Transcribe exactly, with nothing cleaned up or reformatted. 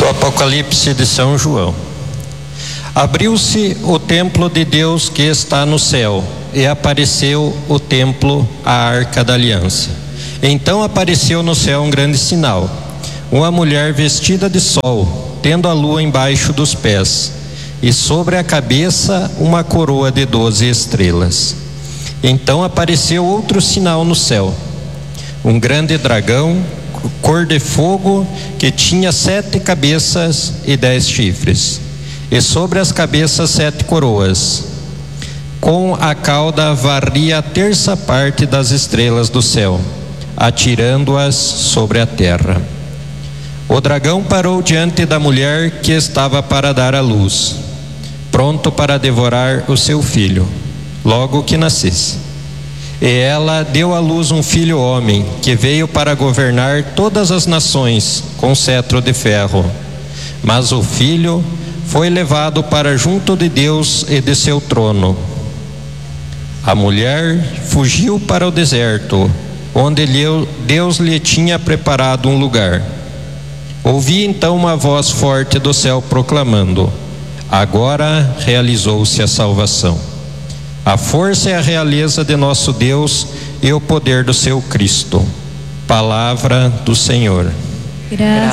Do Apocalipse de São João. Abriu-se o templo de Deus que está no céu, e apareceu o templo, a arca da aliança. Então apareceu no céu um grande sinal: uma mulher vestida de sol, tendo a lua embaixo dos pés, e sobre a cabeça uma coroa de doze estrelas. Então apareceu outro sinal no céu: um grande dragão, cor de fogo, que tinha sete cabeças e dez chifres, e sobre as cabeças sete coroas. Com a cauda varria a terça parte das estrelas do céu, atirando-as sobre a terra. O dragão parou diante da mulher que estava para dar à luz, pronto para devorar o seu filho, logo que nascesse. E ela deu à luz um filho homem, que veio para governar todas as nações com cetro de ferro. Mas o filho foi levado para junto de Deus e de seu trono. A mulher fugiu para o deserto, onde Deus lhe tinha preparado um lugar. Ouvi então uma voz forte do céu proclamando: agora realizou-se a salvação. A força e a realeza de nosso Deus e o poder do seu Cristo. Palavra do Senhor. Graças